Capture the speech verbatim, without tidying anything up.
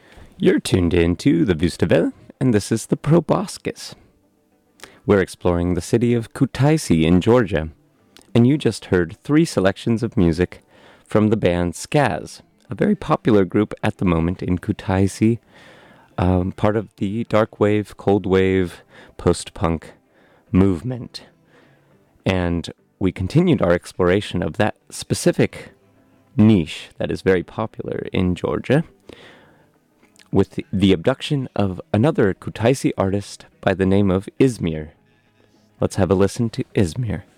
You're tuned in to the Vustaville, and this is the Proboscis. We're exploring the city of Kutaisi in Georgia, and you just heard three selections of music from the band Skaz, a very popular group at the moment in Kutaisi, um, part of the dark wave, cold wave, post-punk movement. And we continued our exploration of that specific niche that is very popular in Georgia with the, the abduction of another Kutaisi artist by the name of Izmir. Let's have a listen to Izmir.